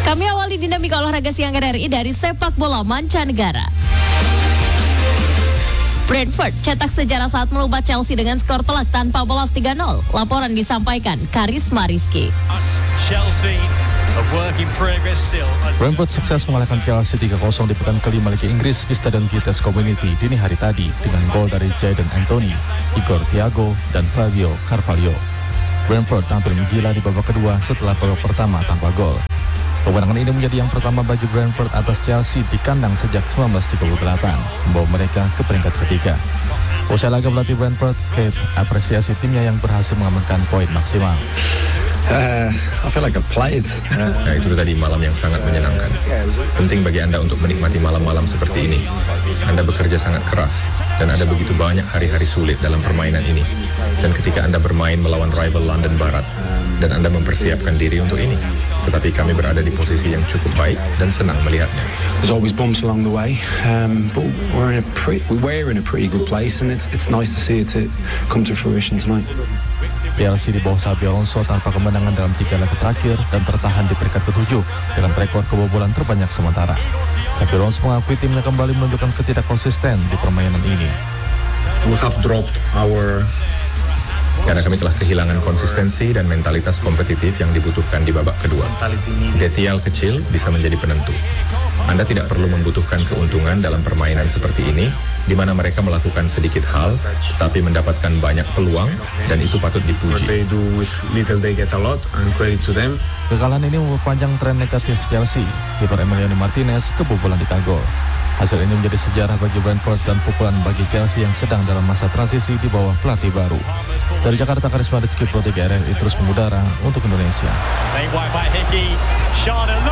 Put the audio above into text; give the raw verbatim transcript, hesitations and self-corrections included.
Kami awali dinamika olahraga siang R R I dari sepak bola mancanegara. Brentford cetak sejarah saat melubat Chelsea dengan skor telak tanpa balas tiga nol. Laporan disampaikan Karisma Rizky. Brentford sukses mengalahkan Chelsea tiga kosong di pekan kelima Liga Inggris di Stadion Vites Community dini hari tadi dengan gol dari Jadon Anthony, Igor Thiago, dan Fabio Carvalho. Brentford tampil menggila di babak kedua setelah babak pertama tanpa gol. Kemenangan ini menjadi yang pertama bagi Brentford atas Chelsea di kandang sejak seribu sembilan ratus tiga puluh delapan, membawa mereka ke peringkat ketiga. Usai laga pelatih Brentford, Kate apresiasi timnya yang berhasil mengamankan poin maksimal. Uh, I feel like I played. Nah, itu tadi malam yang sangat menyenangkan. Penting bagi Anda untuk menikmati malam-malam seperti ini. Anda bekerja sangat keras dan ada begitu banyak hari-hari sulit dalam permainan ini. Dan ketika Anda bermain melawan rival London Barat dan Anda mempersiapkan diri untuk ini. Tetapi kami berada di posisi yang cukup baik dan senang melihatnya. There's always bumps along the way, um, but we're in a pretty, we're in a pretty good place, and it's it's nice to see it to come to fruition tonight. Chelsea di bawah Xabi Alonso tanpa kemenangan dalam tiga laga terakhir dan tertahan di peringkat ketujuh dengan rekor kebobolan terbanyak sementara. Xabi Alonso mengakui timnya kembali menunjukkan ketidakkonsisten di permainan ini. We have dropped our Karena kami telah kehilangan konsistensi dan mentalitas kompetitif yang dibutuhkan di babak kedua. Detail kecil bisa menjadi penentu. Anda tidak perlu membutuhkan keuntungan dalam permainan seperti ini, di mana mereka melakukan sedikit hal, tapi mendapatkan banyak peluang, dan itu patut dipuji. Kekalahan ini memperpanjang tren negatif Chelsea. Kiper Emiliano Martinez kebobolan di gol. Hasil ini menjadi sejarah bagi Brentford dan pukulan bagi Chelsea yang sedang dalam masa transisi di bawah pelatih baru. Dari Jakarta, Karisma Rizky Pro tiga R R I terus mengudara untuk Indonesia.